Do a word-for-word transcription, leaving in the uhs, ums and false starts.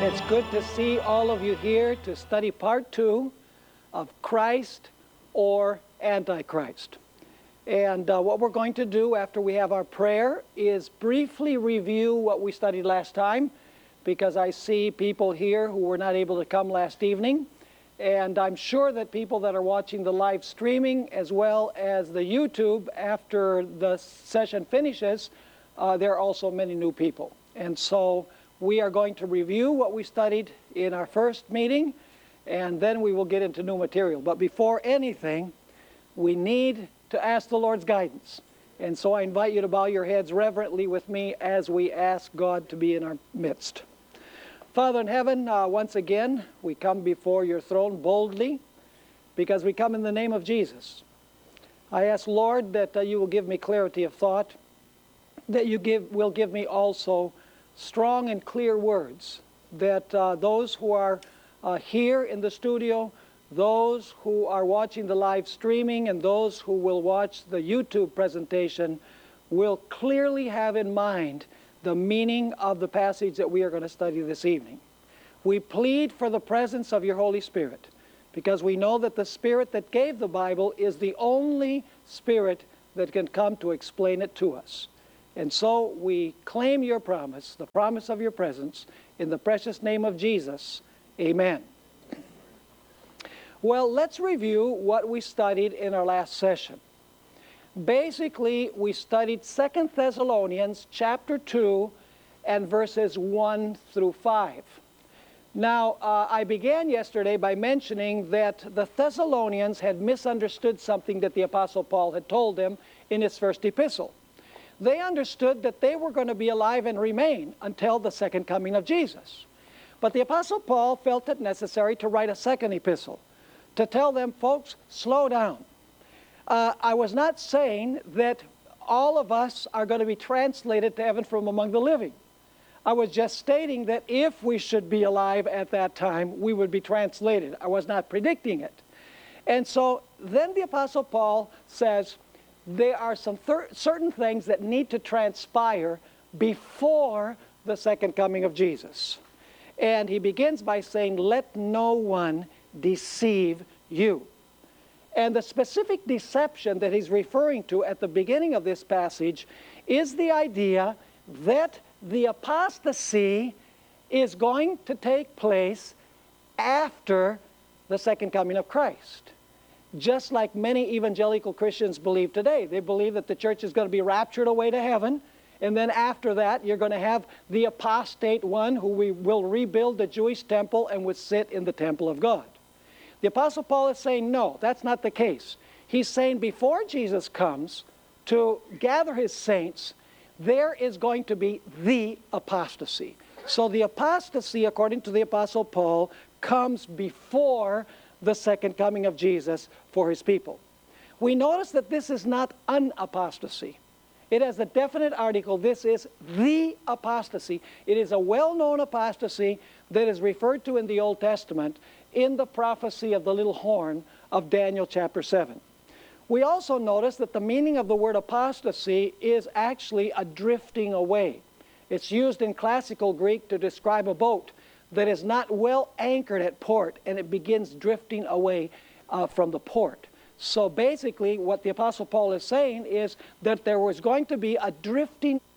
It's good to see all of you here to study part two of Christ or Antichrist. And uh, what we're going to do after we have our prayer is briefly review what we studied last time, because I see people here who were not able to come last evening. And I'm sure that people that are watching the live streaming as well as the YouTube after the session finishes, uh, there are also many new people. And so we are going to review what we studied in our first meeting, and then we will get into new material. But before anything, we need to ask the Lord's guidance. And so I invite you to bow your heads reverently with me as we ask God to be in our midst. Father in heaven, uh, once again, we come before your throne boldly because we come in the name of Jesus. I ask, Lord, that uh, you will give me clarity of thought, that you give, will give me also strong and clear words, that uh, those who are uh, here in the studio, those who are watching the live streaming, and those who will watch the YouTube presentation will clearly have in mind the meaning of the passage that we are going to study this evening. We plead for the presence of your Holy Spirit, because we know that the Spirit that gave the Bible is the only Spirit that can come to explain it to us. And so we claim your promise, the promise of your presence, in the precious name of Jesus. Amen. Well, let's review what we studied in our last session. Basically, we studied Second Thessalonians chapter two and verses one through five. Now, uh, I began yesterday by mentioning that the Thessalonians had misunderstood something that the Apostle Paul had told them in his first epistle. They understood that they were going to be alive and remain until the second coming of Jesus. But the Apostle Paul felt it necessary to write a second epistle to tell them, folks, slow down. Uh, I was not saying that all of us are going to be translated to heaven from among the living. I was just stating that if we should be alive at that time, we would be translated. I was not predicting it. And so then the Apostle Paul says, there are some certain things that need to transpire before the second coming of Jesus. And he begins by saying, let no one deceive you. And the specific deception that he's referring to at the beginning of this passage is the idea that the apostasy is going to take place after the second coming of Christ. Just like many evangelical Christians believe today. They believe that the church is going to be raptured away to heaven, and then after that you're going to have the apostate one who we will rebuild the Jewish temple and would sit in the temple of God. The Apostle Paul is saying, no, that's not the case. He's saying before Jesus comes to gather his saints, there is going to be the apostasy. So the apostasy, according to the Apostle Paul, comes before the second coming of Jesus for his people. We notice that this is not an apostasy. It has a definite article. This is the apostasy. It is a well-known apostasy that is referred to in the Old Testament in the prophecy of the little horn of Daniel chapter seven. We also notice that the meaning of the word apostasy is actually a drifting away. It's used in classical Greek to describe a boat that is not well anchored at port, and it begins drifting away uh, from the port. So basically what the Apostle Paul is saying is that there was going to be a drifting